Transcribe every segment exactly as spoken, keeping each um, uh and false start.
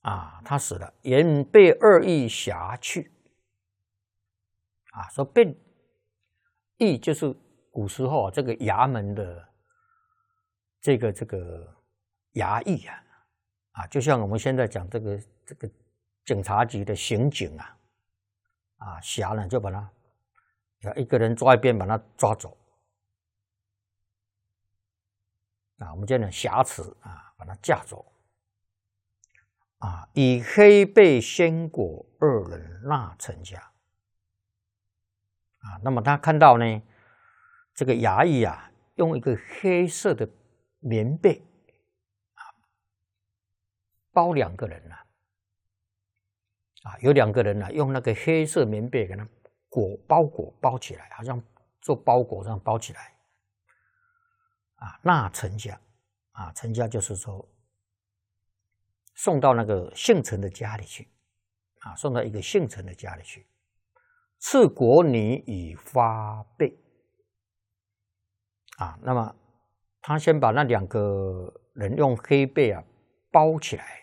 啊，他死了，言被二邑辖去。啊，说被邑就是古时候这个衙门的这个这个衙役啊，啊，就像我们现在讲这个这个警察局的刑警啊，啊，辖呢就把他要一个人抓一边把他抓走。啊，我们讲挟持啊，把他架走。啊，以黑背鲜果二人纳陈家。啊，那么他看到呢，这个衙役啊，用一个黑色的棉被啊，包两个人啊，啊，有两个人啊，用那个黑色棉被给他裹包裹包起来，好像做包裹这样包起来。啊，纳陈家，啊，陈家就是说送到那个姓陈的家里去，啊，送到一个姓陈的家里去。赐国女以发被，啊，那么他先把那两个人用黑被啊包起来，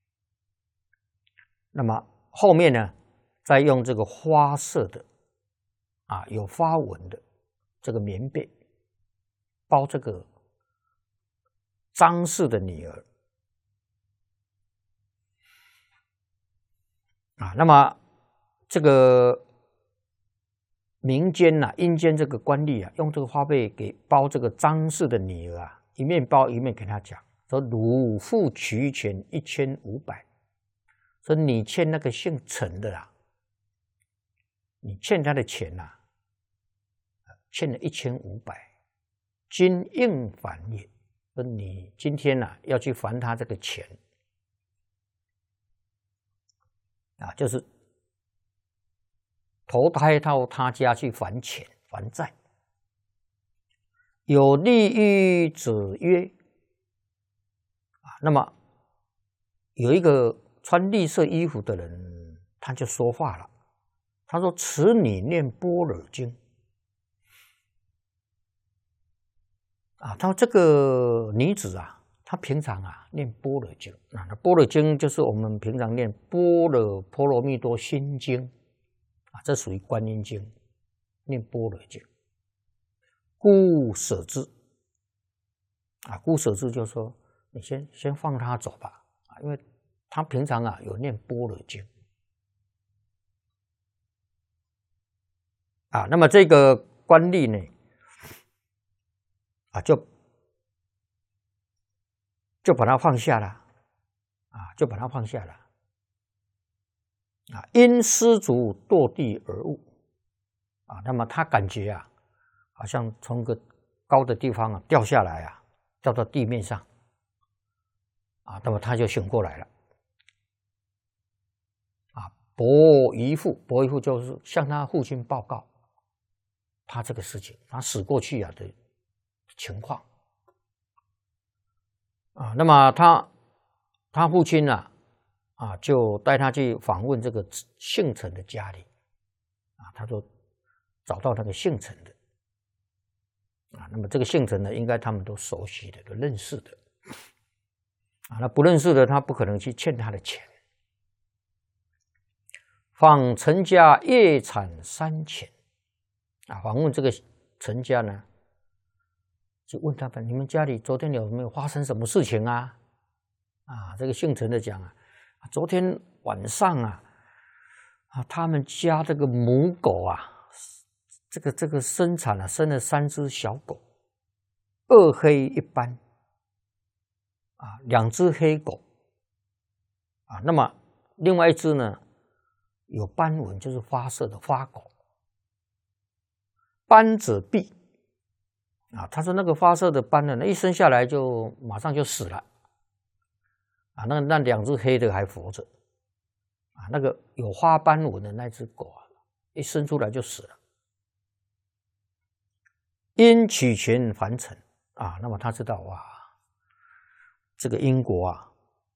那么后面呢，再用这个花色的啊有花纹的这个棉被包这个张氏的女儿。啊，那么这个民间呐、啊，阴间这个官吏啊，用这个花被给包这个张氏的女儿啊，一面包一面跟他讲说：“汝付取钱一千五百，说你欠那个姓陈的啊，你欠他的钱呐、啊，欠了一千五百，今应还也。说你今天呐、啊、要去还他这个钱。”啊，就是投胎到他家去还钱还债。有利益者曰：啊，那么有一个穿绿色衣服的人，他就说话了。他说：“此女念般若经。”啊，他说这个女子啊，她平常啊念般若经，那般若经就是我们平常念般若波罗蜜多心经啊，这属于观音经，念般若经。故舍之啊，故舍之就是说你先先放他走吧啊，因为他平常啊有念般若经啊。那么这个官吏呢啊就。就把他放下了，啊，就把他放下了，啊，因失足堕地而悟，啊，那么他感觉啊，好像从个高的地方啊掉下来啊，掉到地面上，啊，那么他就醒过来了，啊，伯姨父，伯姨父就是向他父亲报告他这个事情，他死过去啊的情况。啊，那么他他父亲呢、啊，啊，就带他去访问这个姓陈的家里，啊，他说找到那个姓陈的，啊，那么这个姓陈呢，应该他们都熟悉的，都认识的，啊，那不认识的他不可能去欠他的钱。访陈家夜产三钱，啊，访问这个陈家呢。就问他们：“你们家里昨天有没有发生什么事情啊？”啊，这个姓陈的讲啊，昨天晚上啊，啊，他们家这个母狗啊，这个这个生产了，生了三只小狗，二黑一斑，啊，两只黑狗，啊，那么另外一只呢有斑纹，就是发色的发狗，斑者毙。啊，他说那个发射的斑呢，一生下来就马上就死了，啊，那那两只黑的还活着，啊，那个有花斑纹的那只狗啊，一生出来就死了。因取钱还陈啊，那么他知道哇，这个因果啊，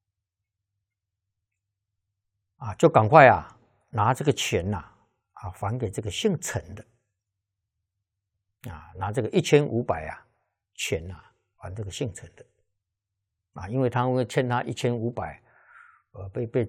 啊，就赶快啊拿这个钱呐 啊, 啊还给这个姓陈的。啊，拿这个一千五百啊钱啊还这个姓陈的，啊，因为他会欠他一千五百， 呃，被被